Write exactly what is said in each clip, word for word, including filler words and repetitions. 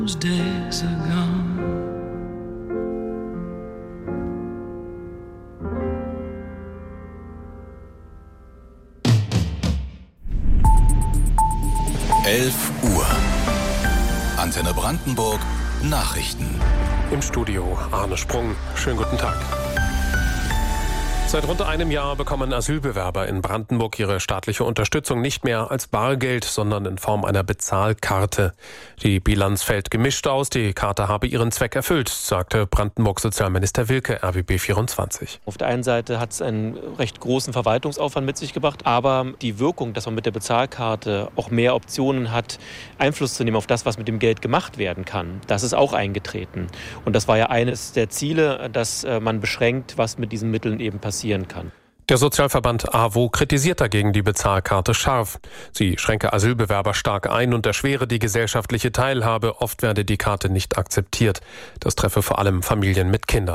Those days are gone. elf Uhr. Antenne Brandenburg Nachrichten. Im Studio Arne Sprung. Schönen guten Tag. Seit rund einem Jahr bekommen Asylbewerber in Brandenburg ihre staatliche Unterstützung nicht mehr als Bargeld, sondern in Form einer Bezahlkarte. Die Bilanz fällt gemischt aus. Die Karte habe ihren Zweck erfüllt, sagte Brandenburg-Sozialminister Wilke, R B B vierundzwanzig. Auf der einen Seite hat es einen recht großen Verwaltungsaufwand mit sich gebracht, aber die Wirkung, dass man mit der Bezahlkarte auch mehr Optionen hat, Einfluss zu nehmen auf das, was mit dem Geld gemacht werden kann, das ist auch eingetreten. Und das war ja eines der Ziele, dass man beschränkt, was mit diesen Mitteln eben passiert. Kann. Der Sozialverband A W O kritisiert dagegen die Bezahlkarte scharf. Sie schränke Asylbewerber stark ein und erschwere die gesellschaftliche Teilhabe. Oft werde die Karte nicht akzeptiert. Das treffe vor allem Familien mit Kindern.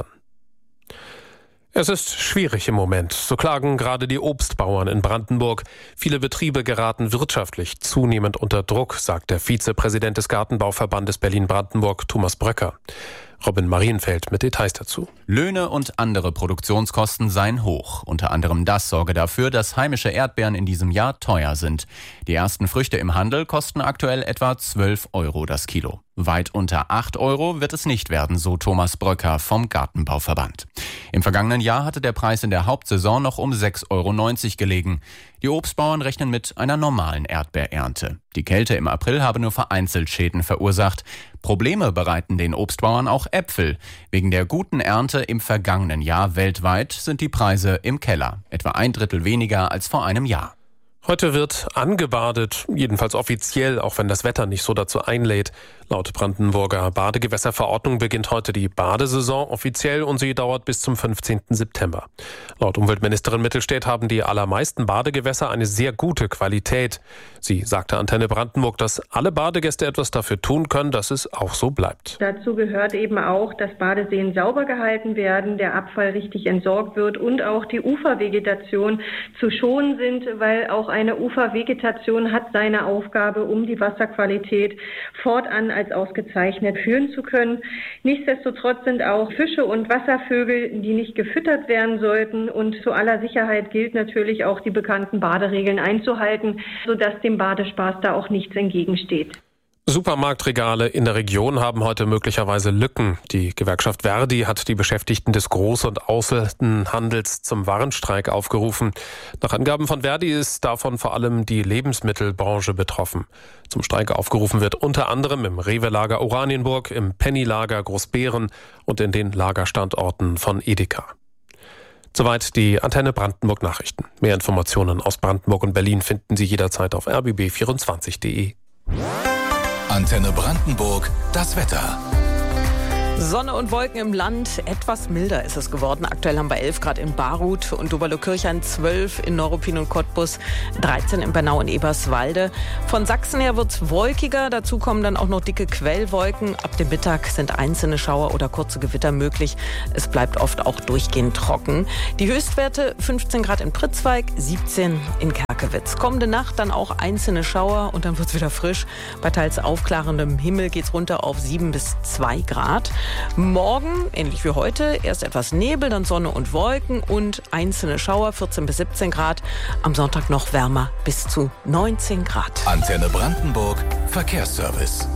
Es ist schwierig im Moment. So klagen gerade die Obstbauern in Brandenburg. Viele Betriebe geraten wirtschaftlich zunehmend unter Druck, sagt der Vizepräsident des Gartenbauverbandes Berlin-Brandenburg, Thomas Bröcker. Robin Marienfeld mit Details dazu. Löhne und andere Produktionskosten seien hoch. Unter anderem das sorge dafür, dass heimische Erdbeeren in diesem Jahr teuer sind. Die ersten Früchte im Handel kosten aktuell etwa zwölf Euro das Kilo. Weit unter acht Euro wird es nicht werden, so Thomas Bröcker vom Gartenbauverband. Im vergangenen Jahr hatte der Preis in der Hauptsaison noch um sechs Euro neunzig gelegen. Die Obstbauern rechnen mit einer normalen Erdbeerernte. Die Kälte im April habe nur vereinzelt Schäden verursacht. Probleme bereiten den Obstbauern auch Äpfel. Wegen der guten Ernte im vergangenen Jahr weltweit sind die Preise im Keller. Etwa ein Drittel weniger als vor einem Jahr. Heute wird angebadet, jedenfalls offiziell, auch wenn das Wetter nicht so dazu einlädt. Laut Brandenburger Badegewässerverordnung beginnt heute die Badesaison offiziell und sie dauert bis zum fünfzehnten September. Laut Umweltministerin Mittelstädt haben die allermeisten Badegewässer eine sehr gute Qualität. Sie sagte Antenne Brandenburg, dass alle Badegäste etwas dafür tun können, dass es auch so bleibt. Dazu gehört eben auch, dass Badeseen sauber gehalten werden, der Abfall richtig entsorgt wird und auch die Ufervegetation zu schonen sind, weil auch eine Ufervegetation hat seine Aufgabe, um die Wasserqualität fortan als ausgezeichnet führen zu können. Nichtsdestotrotz sind auch Fische und Wasservögel, die nicht gefüttert werden sollten. Und zu aller Sicherheit gilt natürlich auch, die bekannten Baderegeln einzuhalten, sodass dem Badespaß da auch nichts entgegensteht. Supermarktregale in der Region haben heute möglicherweise Lücken. Die Gewerkschaft Verdi hat die Beschäftigten des Groß- und Außenhandels zum Warnstreik aufgerufen. Nach Angaben von Verdi ist davon vor allem die Lebensmittelbranche betroffen. Zum Streik aufgerufen wird unter anderem im Rewe-Lager Oranienburg, im Penny-Lager Großbeeren und in den Lagerstandorten von Edeka. Soweit die Antenne Brandenburg Nachrichten. Mehr Informationen aus Brandenburg und Berlin finden Sie jederzeit auf r b b vierundzwanzig punkt de. Antenne Brandenburg, das Wetter. Sonne und Wolken im Land, etwas milder ist es geworden. Aktuell haben wir elf Grad in Baruth und Doberlo-Kirchhain, zwölf in Neuruppin und Cottbus, dreizehn in Bernau und Eberswalde. Von Sachsen her wird es wolkiger, dazu kommen dann auch noch dicke Quellwolken. Ab dem Mittag sind einzelne Schauer oder kurze Gewitter möglich. Es bleibt oft auch durchgehend trocken. Die Höchstwerte fünfzehn Grad in Pritzweig, siebzehn in Kerkewitz. Kommende Nacht dann auch einzelne Schauer und dann wird es wieder frisch. Bei teils aufklarendem Himmel geht es runter auf sieben bis zwei Grad. Morgen, ähnlich wie heute, erst etwas Nebel, dann Sonne und Wolken und einzelne Schauer, vierzehn bis siebzehn Grad. Am Sonntag noch wärmer, bis zu neunzehn Grad. Antenne Brandenburg, Verkehrsservice.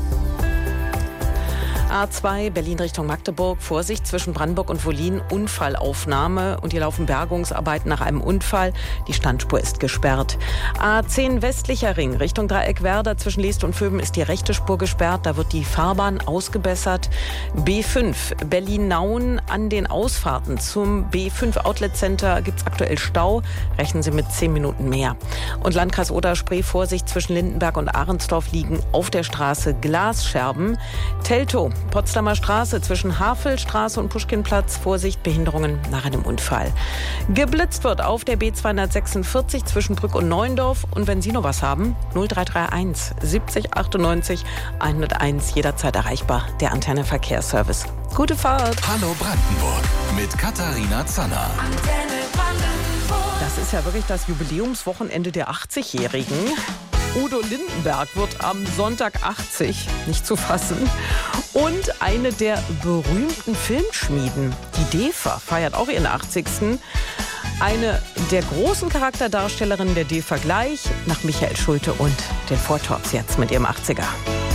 A zwei Berlin Richtung Magdeburg. Vorsicht zwischen Brandenburg und Wollin. Unfallaufnahme und hier laufen Bergungsarbeiten nach einem Unfall. Die Standspur ist gesperrt. A zehn westlicher Ring Richtung Dreieckwerder. Zwischen Leest und Vöben ist die rechte Spur gesperrt. Da wird die Fahrbahn ausgebessert. B fünf Berlin-Nauen an den Ausfahrten zum B fünf Outlet Center gibt es aktuell Stau. Rechnen Sie mit zehn Minuten mehr. Und Landkreis Oder-Spree. Vorsicht zwischen Lindenberg und Ahrensdorf liegen auf der Straße Glasscherben. Teltow Potsdamer Straße zwischen Havelstraße und Puschkinplatz. Vorsicht, Behinderungen nach einem Unfall. Geblitzt wird auf der B zweihundertsechsundvierzig zwischen Brück und Neuendorf. Und wenn Sie noch was haben, null drei drei eins siebzig achtundneunzig hunderteins, jederzeit erreichbar, der Antenne Verkehrsservice. Gute Fahrt. Hallo Brandenburg mit Katharina Zanner. Das ist ja wirklich das Jubiläumswochenende der achtzigjährigen. Udo Lindenberg wird am Sonntag achtzig, nicht zu fassen. Und eine der berühmten Filmschmieden, die DEFA, feiert auch ihren achtzigsten Eine der großen Charakterdarstellerinnen der DEFA gleich, nach Michael Schulte und den Four Tops jetzt mit ihrem achtziger.